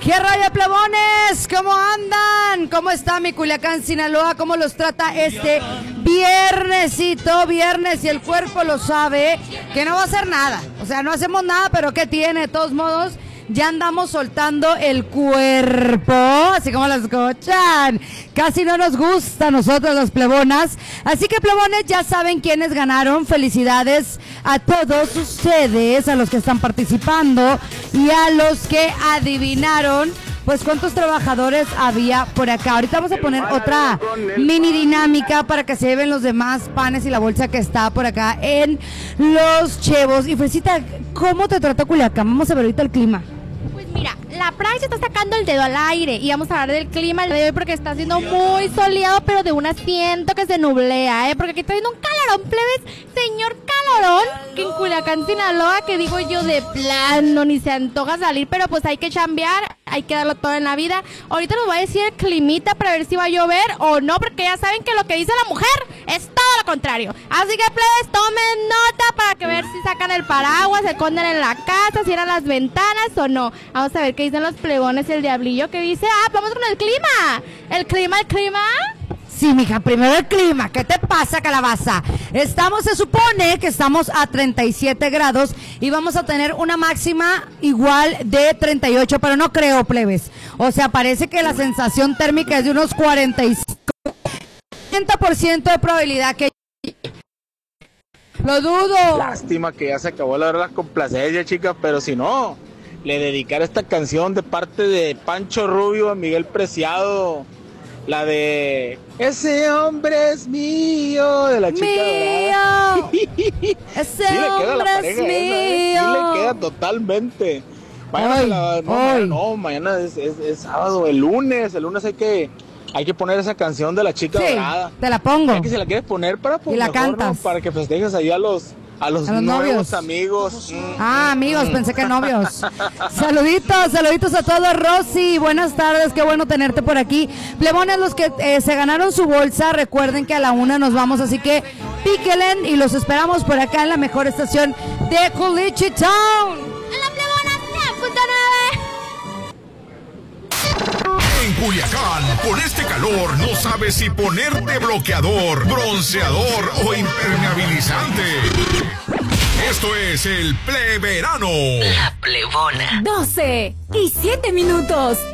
¿Qué rollo, plebones? ¿Cómo andan? ¿Cómo está mi Culiacán, Sinaloa? ¿Cómo los trata este viernesito? Viernes, y el cuerpo lo sabe, que no va a hacer nada. O sea, no hacemos nada, pero ¿qué tiene? De todos modos, ya andamos soltando el cuerpo, así como lo escuchan. Casi no nos gusta a nosotros las plebonas. Así que, plebones, ya saben quiénes ganaron. Felicidades a todos ustedes, a los que están participando y a los que adivinaron pues cuántos trabajadores había por acá. Ahorita vamos a poner otra mini dinámica para que se lleven los demás panes y la bolsa que está por acá en Los Chevos. Y Fresita, ¿cómo te trata Culiacán? Vamos a ver ahorita el clima. Pues mira, la Price está sacando el dedo al aire y vamos a hablar del clima el día de hoy porque está haciendo muy soleado, pero de un asiento que se nublea, porque aquí está haciendo un calorón, plebes, señor calorón, que en Culiacán, Sinaloa, que digo yo, de plano, ni se antoja salir, pero pues hay que chambear, hay que darlo todo en la vida. Ahorita nos va a decir el climita para ver si va a llover o no, porque ya saben que lo que dice la mujer es todo lo contrario. Así que, plebes, tomen nota para que ver si sacan el paraguas, se esconden en la casa, cierran las ventanas o no. Vamos a ver qué dicen los plebones, el diablillo que dice, vamos con el clima. ¿El clima? Sí, mija, primero el clima. ¿Qué te pasa, calabaza? Se supone que estamos a 37 grados y vamos a tener una máxima igual de 38, pero no creo, plebes. O sea, parece que la sensación térmica es de unos 45, 30% de probabilidad que... Lo dudo. Lástima que ya se acabó la verdad complacencia, chicas, pero si no, le dedicaré esta canción de parte de Pancho Rubio a Miguel Preciado. La de Ese hombre es mío, de la chica dorada. Ese sí hombre es mío. Sí le queda totalmente. Mañana es sábado, el lunes hay que poner esa canción de la chica dorada. Te la pongo. Ya que si la quieres poner para y la cantas, ¿no? Para que festejes ahí a los nuevos novios. Amigos. Amigos, pensé que novios. Saluditos a todos, Rosy. Buenas tardes, qué bueno tenerte por aquí. Plebones, los que se ganaron su bolsa, recuerden que a la 1 nos vamos, así que píquelen y los esperamos por acá en la mejor estación de Culichi Town. En la plebona 100.9. En Culiacán, con este calor, no sabes si ponerte bloqueador, bronceador o impermeabilizante. Esto es el Pleverano. La Plebona. 12 y 7 minutos.